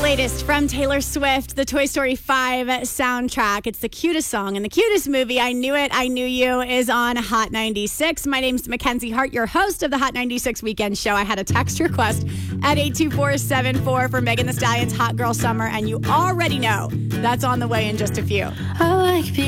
latest from Taylor Swift, the Toy Story 5 soundtrack. It's the cutest song and the cutest movie. I Knew It, I Knew You is on Hot 96. My name's Mackenzie Hart, your host of the Hot 96 Weekend Show. I had a text request at 82474 for Megan Thee Stallion's Hot Girl Summer, and you already know that's on the way in just a few. I like being